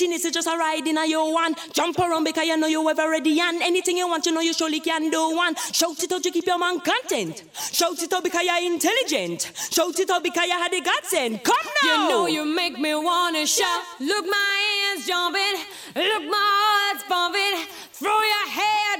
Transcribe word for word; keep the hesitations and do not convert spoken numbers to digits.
This is just a ride in a your one. Jump around because you know you ever ready and anything you want, you know you surely can do one. Shout it out to keep your man content. Shout it out because you're intelligent. Shout it out because you had the godsend. Come now. You know you make me wanna shout. Look, my hands jumping. Look, my heart's pumping.